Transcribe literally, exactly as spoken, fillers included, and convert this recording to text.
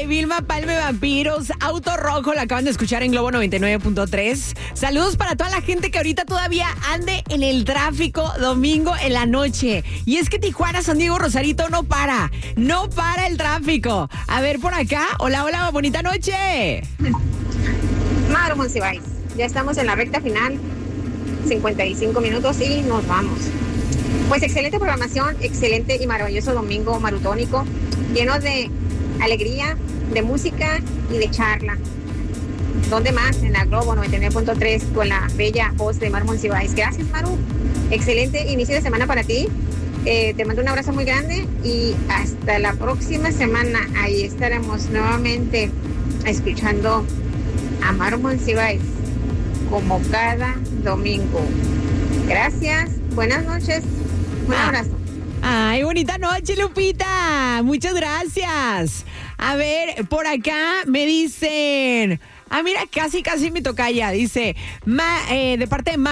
Vilma Palme Vampiros, Auto Rojo, la acaban de escuchar en Globo noventa y nueve punto tres. Saludos para toda la gente que ahorita todavía ande en el tráfico domingo en la noche. Y es que Tijuana, San Diego, Rosarito no para, no para el tráfico. A ver por acá, hola, hola, bonita noche. Maru Monsiváis, ya estamos en la recta final, cincuenta y cinco minutos y nos vamos. Pues excelente programación, excelente y maravilloso domingo marutónico, lleno de alegría, de música y de charla. ¿Dónde más? En la Globo noventa y nueve punto tres con la bella voz de Maru Monsiváis. Gracias, Maru. Excelente inicio de semana para ti. Eh, te mando un abrazo muy grande y hasta la próxima semana. Ahí estaremos nuevamente escuchando a Maru Monsiváis como cada domingo. Gracias, buenas noches, un Ah. abrazo. Ay, bonita noche, Lupita. Muchas gracias. A ver, por acá me dicen... Ah, mira, casi, casi me toca ya. Dice, ma, eh, de parte de Ma